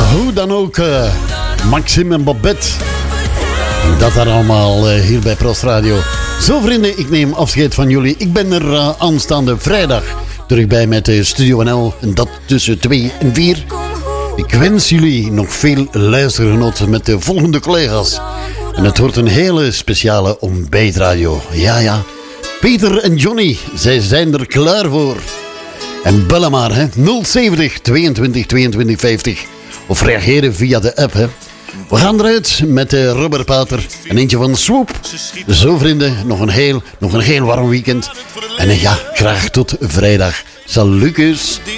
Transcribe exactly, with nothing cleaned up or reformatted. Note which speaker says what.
Speaker 1: Hoe dan ook, uh, Maxime en Babette. Dat daar allemaal uh, hier bij Prost Radio. Zo vrienden, ik neem afscheid van jullie. Ik ben er uh, aanstaande vrijdag terug bij met uh, Studio N L. En dat tussen twee en vier. Ik wens jullie nog veel luistergenot met de volgende collega's. En het wordt een hele speciale ontbijtradio. Ja, ja. Peter en Johnny, zij zijn er klaar voor. En bellen maar, hè. nul zeventig tweeëntwintig tweeëntwintig vijftig. Of reageren via de app, hè. We gaan eruit met uh, Robert Pater en eentje van Swoop. Zo vrienden, nog een heel, nog een heel warm weekend. En uh, ja, graag tot vrijdag. Salutjes.